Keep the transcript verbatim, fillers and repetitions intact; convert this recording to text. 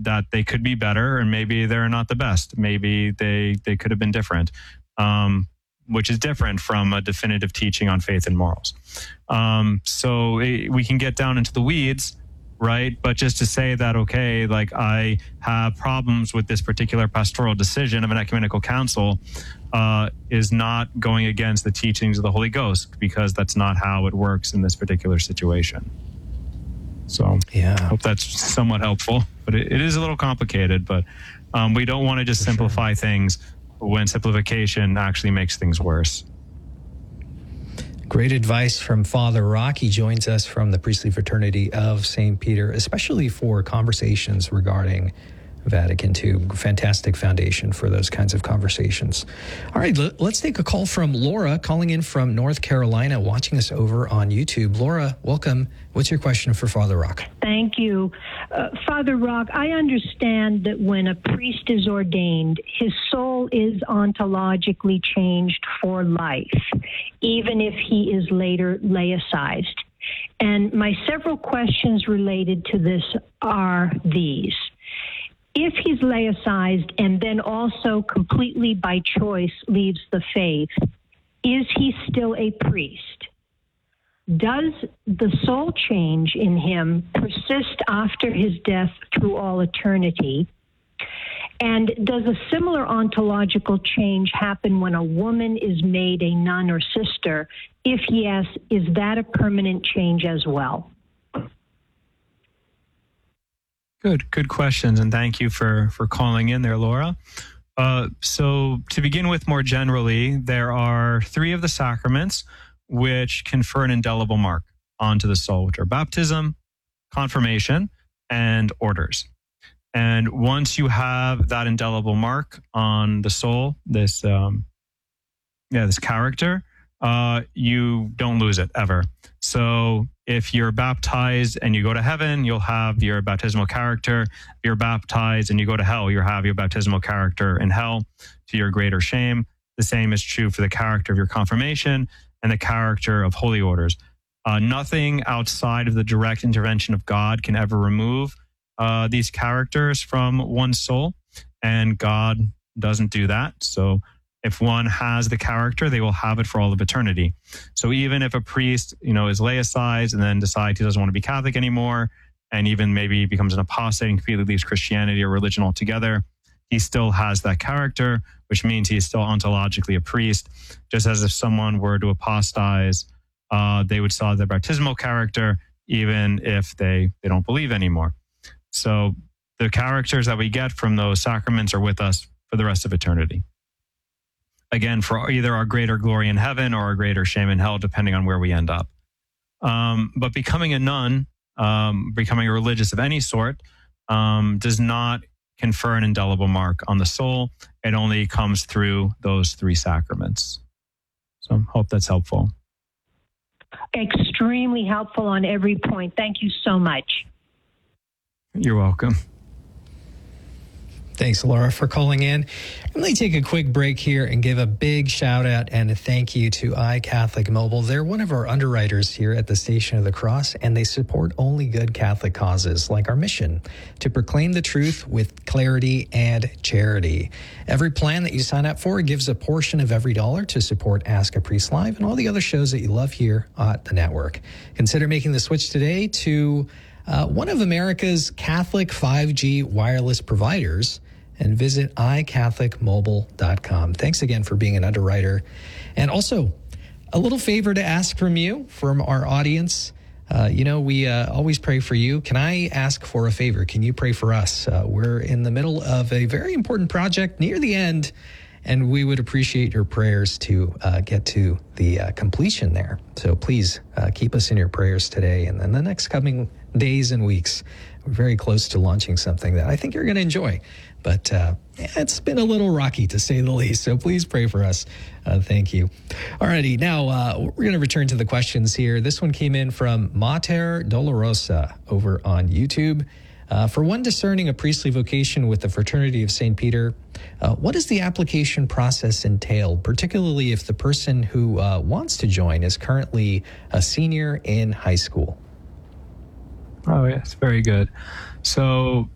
that they could be better, and maybe they're not the best. Maybe they they could have been different, um, which is different from a definitive teaching on faith and morals. Um, so it, we can get down into the weeds, right? But just to say that, okay, like I have problems with this particular pastoral decision of an ecumenical council uh, is not going against the teachings of the Holy Ghost, because that's not how it works in this particular situation. So yeah, I hope that's somewhat helpful, but it, it is a little complicated, but um, we don't want to just For simplify sure. things when simplification actually makes things worse. Great advice from Father Rock. He joins us from the Priestly Fraternity of Saint Peter, especially for conversations regarding Vatican two. Fantastic foundation for those kinds of conversations. All right, let's take a call from Laura, calling in from North Carolina, watching us over on YouTube. Laura, welcome. What's your question for Father Rock? Thank you. Uh, Father Rock, I understand that when a priest is ordained, his soul is ontologically changed for life, even if he is later laicized. And my several questions related to this are these. If he's laicized and then also completely by choice leaves the faith, is he still a priest? Does the soul change in him persist after his death through all eternity? And does a similar ontological change happen when a woman is made a nun or sister? If yes, is that a permanent change as well? Good, good questions, and thank you for, for calling in there, Laura. Uh, so to begin with, more generally, there are three of the sacraments which confer an indelible mark onto the soul, which are baptism, confirmation, and orders. And once you have that indelible mark on the soul, this um, yeah, this character, uh, you don't lose it ever. So if you're baptized and you go to heaven, you'll have your baptismal character. If you're baptized and you go to hell, you'll have your baptismal character in hell to your greater shame. The same is true for the character of your confirmation and the character of holy orders. Uh, nothing outside of the direct intervention of God can ever remove uh, these characters from one's soul, and God doesn't do that. So if one has the character, they will have it for all of eternity. So even if a priest, you know, is laicized and then decides he doesn't want to be Catholic anymore, and even maybe becomes an apostate and completely leaves Christianity or religion altogether, he still has that character, which means he is still ontologically a priest. Just as if someone were to apostatize, uh, they would still have their baptismal character, even if they, they don't believe anymore. So the characters that we get from those sacraments are with us for the rest of eternity. Again, for either our greater glory in heaven or our greater shame in hell, depending on where we end up. Um, but becoming a nun, um, becoming a religious of any sort, um, does not confer an indelible mark on the soul. It only comes through those three sacraments. So I hope that's helpful. Extremely helpful on every point. Thank you so much. You're welcome. Thanks, Laura, for calling in. I'm going to take a quick break here and give a big shout out and a thank you to iCatholic Mobile. They're one of our underwriters here at the Station of the Cross, and they support only good Catholic causes, like our mission to proclaim the truth with clarity and charity. Every plan that you sign up for gives a portion of every dollar to support Ask a Priest Live and all the other shows that you love here at the network. Consider making the switch today to uh, one of America's Catholic five G wireless providers, and visit i catholic mobile dot com. Thanks again for being an underwriter. And also, a little favor to ask from you, from our audience. Uh, you know, we uh, always pray for you. Can I ask for a favor? Can you pray for us? Uh, we're in the middle of a very important project near the end, and we would appreciate your prayers to uh, get to the uh, completion there. So please uh, keep us in your prayers today and then the next coming days and weeks. We're very close to launching something that I think you're going to enjoy. But uh, it's been a little rocky, to say the least. So please pray for us. Uh, thank you. Alrighty, now uh, we're going to return to the questions here. This one came in from Mater Dolorosa over on YouTube. Uh, for one discerning a priestly vocation with the Fraternity of Saint Peter, uh, what does the application process entail, particularly if the person who uh, wants to join is currently a senior in high school? Oh, yes, very good. So